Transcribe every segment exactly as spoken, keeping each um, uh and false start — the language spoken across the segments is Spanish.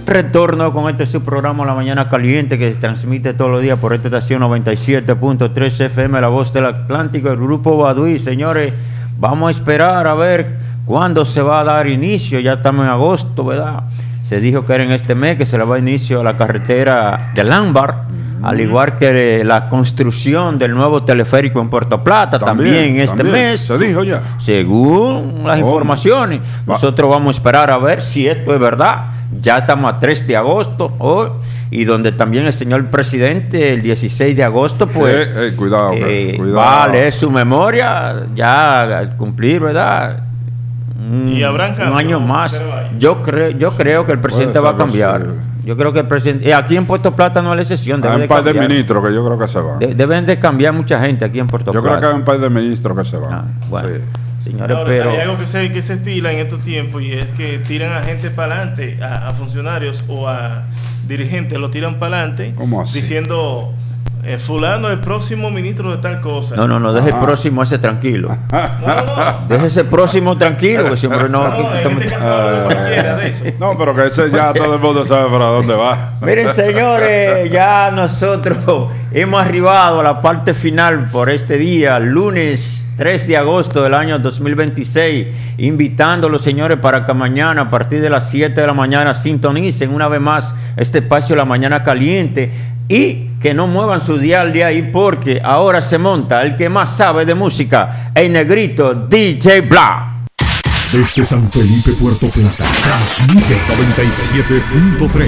retorno con este su programa La Mañana Caliente, que se transmite todos los días por esta estación noventa y siete punto tres F M, La Voz del Atlántico, el Grupo Baduy. Señores, vamos a esperar a ver cuándo se va a dar inicio. Ya estamos en agosto, ¿verdad? Se dijo que era en este mes que se le va a inicio a la carretera de Ámbar, mm. al igual que la construcción del nuevo teleférico en Puerto Plata, también, también este también. mes. Se dijo ya. Según las oh. informaciones, va. Nosotros vamos a esperar a ver si esto es verdad. Ya estamos a tres de agosto hoy, y donde también el señor presidente el dieciséis de agosto pues eh, eh, cuidado, eh, cuidado. va a leer su memoria ya al cumplir, ¿verdad? Un, y habrán un año más. Yo creo, yo creo que el presidente va a cambiar. Sí. Yo creo que el presidente, eh, aquí en Puerto Plata no es la excepción. Hay un de par cambiar. de ministros que yo creo que se van. De, deben de cambiar mucha gente aquí en Puerto yo Plata. Yo creo que hay un par de ministros que se van. Ah, bueno. Sí. Señores, ahora, pero hay algo que se, que se estila en estos tiempos, y es que tiran a gente para adelante, a, a funcionarios o a dirigentes, lo tiran para adelante, diciendo eh, fulano el próximo ministro de tal cosa. No, no, no, deje ah. el próximo ese tranquilo. No, no, no. Deje ese próximo tranquilo, que siempre no. No, aquí, en este caso, uh, cualquiera de eso. No, pero que ese ya todo el mundo sabe para dónde va. Miren, señores, ya nosotros hemos arribado a la parte final por este día, lunes tres de agosto del año dos mil veintiséis, invitando a los señores para que mañana a partir de las siete de la mañana sintonicen una vez más este espacio La Mañana Caliente, y que no muevan su dial de ahí, porque ahora se monta el que más sabe de música, el negrito D J Bla. Desde San Felipe, Puerto Plata, transmite noventa y siete punto tres.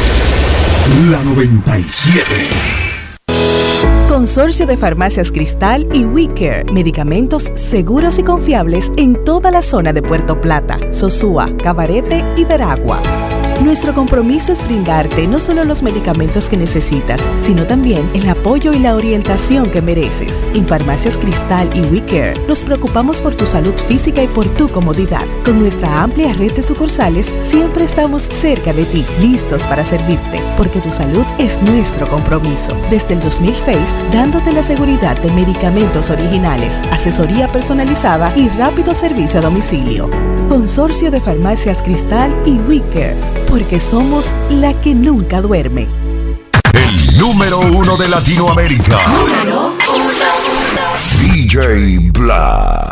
La noventa y siete. Consorcio de Farmacias Cristal y WeCare, medicamentos seguros y confiables en toda la zona de Puerto Plata, Sosúa, Cabarete y Veragua. Nuestro compromiso es brindarte no solo los medicamentos que necesitas, sino también el apoyo y la orientación que mereces. En Farmacias Cristal y WeCare nos preocupamos por tu salud física y por tu comodidad. Con nuestra amplia red de sucursales, siempre estamos cerca de ti, listos para servirte, porque tu salud es nuestro compromiso. Desde el dos mil seis, dándote la seguridad de medicamentos originales, asesoría personalizada y rápido servicio a domicilio. Consorcio de Farmacias Cristal y WeCare, porque somos la que nunca duerme. El número uno de Latinoamérica. D J Bla.